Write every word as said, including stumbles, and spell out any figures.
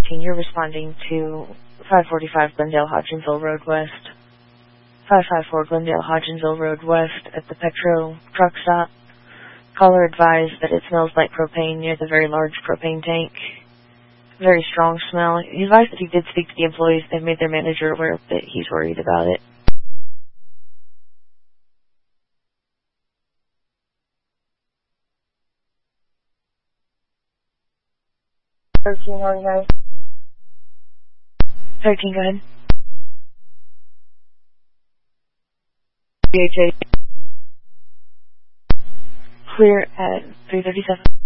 thirteen, you're responding to five forty-five Glendale Hodgenville Road West. five five four Glendale Hodgenville Road West at the Petro truck stop. Caller advised that it smells like propane near the very large propane tank. Very strong smell. He advised that he did speak to the employees. They made their manager aware that he's worried about it. thirteen, how are you guys? thirteen, go ahead. B H A. Clear at three thirty-seven.